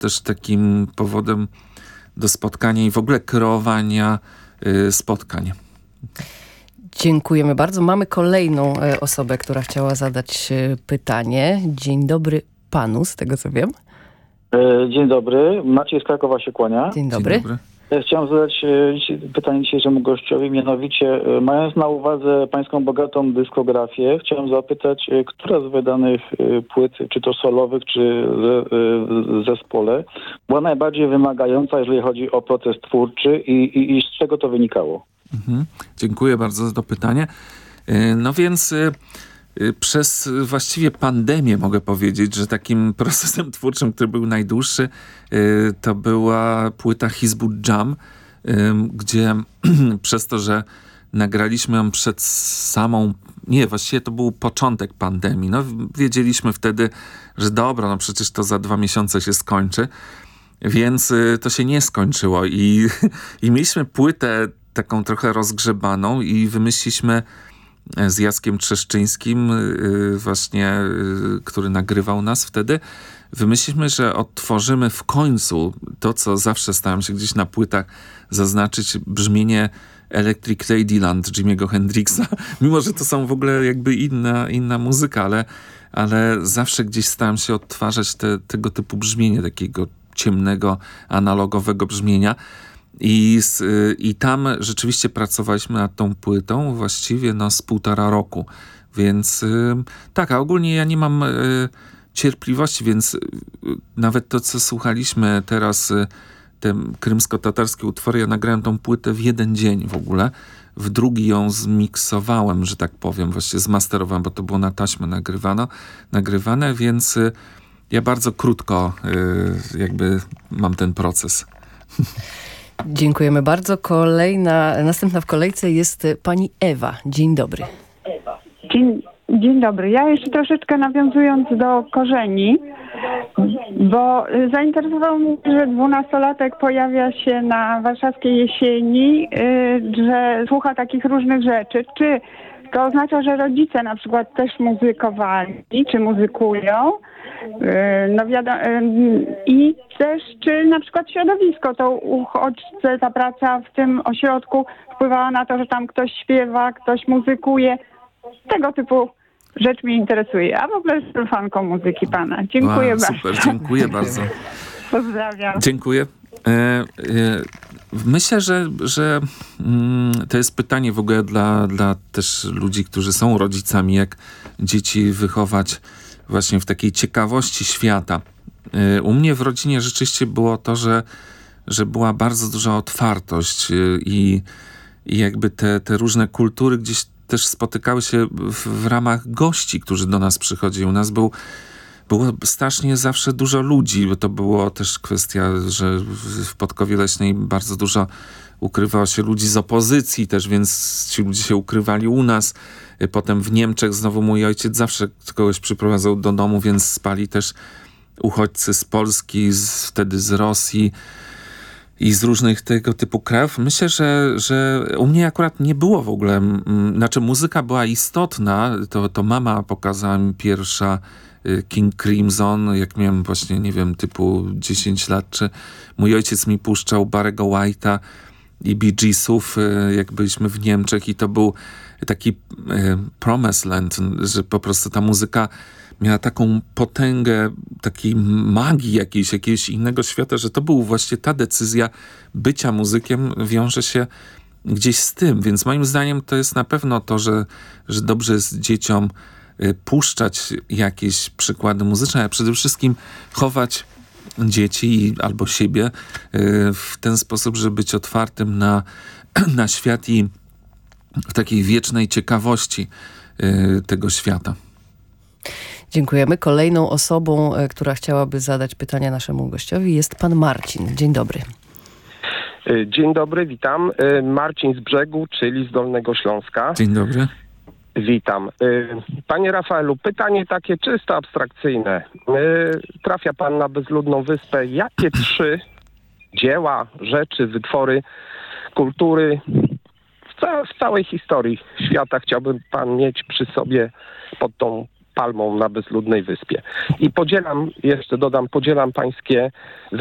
też takim powodem do spotkania i w ogóle kreowania spotkań. Dziękujemy bardzo. Mamy kolejną osobę, która chciała zadać pytanie. Dzień dobry panu, z tego co wiem. Dzień dobry, Maciej z Krakowa się kłania. Dzień dobry. Dzień dobry. Chciałem zadać pytanie dzisiejszemu gościowi, mianowicie mając na uwadze pańską bogatą dyskografię, chciałem zapytać, która z wydanych płyt, czy to solowych, czy zespole, była najbardziej wymagająca, jeżeli chodzi o proces twórczy i z czego to wynikało? Dziękuję bardzo za to pytanie. No więc przez właściwie pandemię mogę powiedzieć, że takim procesem twórczym, który był najdłuższy, to była płyta Hizbut Jam, gdzie przez to, że nagraliśmy ją przed właściwie to był początek pandemii. No, wiedzieliśmy wtedy, że dobra, no przecież to za 2 miesiące się skończy, więc to się nie skończyło i mieliśmy płytę taką trochę rozgrzebaną i wymyśliliśmy z Jackiem Trzeszczyńskim, właśnie, który nagrywał nas wtedy, wymyśliliśmy, że odtworzymy w końcu to, co zawsze starałem się gdzieś na płytach zaznaczyć, brzmienie Electric Ladyland Jimiego Hendrixa. Mimo że to są w ogóle jakby inna muzyka, ale zawsze gdzieś starałem się odtwarzać tego typu brzmienie, takiego ciemnego, analogowego brzmienia. I tam rzeczywiście pracowaliśmy nad tą płytą właściwie z 1,5 roku. Więc tak, a ogólnie ja nie mam cierpliwości, więc nawet to, co słuchaliśmy teraz, te krymsko-tatarskie utwory, ja nagrałem tą płytę w jeden dzień w ogóle. W drugi ją zmiksowałem, że tak powiem, właśnie zmasterowałem, bo to było na taśmę nagrywane, więc ja bardzo krótko jakby mam ten proces. Dziękujemy bardzo. Następna w kolejce jest pani Ewa. Dzień dobry. Dzień dobry. Ja jeszcze troszeczkę nawiązując do korzeni, bo zainteresowało mnie, że 12-latek pojawia się na warszawskiej jesieni, że słucha takich różnych rzeczy. Czy to oznacza, że rodzice na przykład też muzykowali, czy muzykują? No wiadomo, i też czy na przykład środowisko, to uchodźcy, ta praca w tym ośrodku wpływała na to, że tam ktoś śpiewa, ktoś muzykuje. Tego typu rzecz mnie interesuje. A w ogóle jestem fanką muzyki pana. Dziękuję bardzo. Super, dziękuję bardzo. Pozdrawiam. Dziękuję. Myślę, że to jest pytanie w ogóle dla też ludzi, którzy są rodzicami, jak dzieci wychować właśnie w takiej ciekawości świata. U mnie w rodzinie rzeczywiście było to, że była bardzo duża otwartość i jakby te różne kultury gdzieś też spotykały się w ramach gości, którzy do nas przychodzili. U nas było strasznie zawsze dużo ludzi, bo to było też kwestia, że w Podkowie Leśnej bardzo dużo ukrywało się ludzi z opozycji też, więc ci ludzie się ukrywali u nas. Potem w Niemczech znowu mój ojciec zawsze kogoś przyprowadzał do domu, więc spali też uchodźcy z Polski, wtedy z Rosji i z różnych tego typu krajów. Myślę, że u mnie akurat nie było w ogóle, znaczy muzyka była istotna, to mama pokazała mi pierwsza King Crimson, jak miałem właśnie, nie wiem, typu 10 lat, czy mój ojciec mi puszczał Barry'ego White'a i Bee Geesów, jak byliśmy w Niemczech i to był taki promised land, że po prostu ta muzyka miała taką potęgę takiej magii jakiegoś innego świata, że to był właśnie ta decyzja bycia muzykiem wiąże się gdzieś z tym, więc moim zdaniem to jest na pewno to, że dobrze jest dzieciom puszczać jakieś przykłady muzyczne, a przede wszystkim chować dzieci albo siebie w ten sposób, żeby być otwartym na świat i w takiej wiecznej ciekawości tego świata. Dziękujemy. Kolejną osobą, która chciałaby zadać pytania naszemu gościowi, jest pan Marcin. Dzień dobry. Dzień dobry, witam. Marcin z Brzegu, czyli z Dolnego Śląska. Dzień dobry. Witam. Panie Rafaelu, pytanie takie czysto abstrakcyjne. Trafia pan na bezludną wyspę. Jakie 3 dzieła, rzeczy, wytwory kultury w całej historii świata chciałby pan mieć przy sobie pod tą palmą na bezludnej wyspie. I podzielam pańskie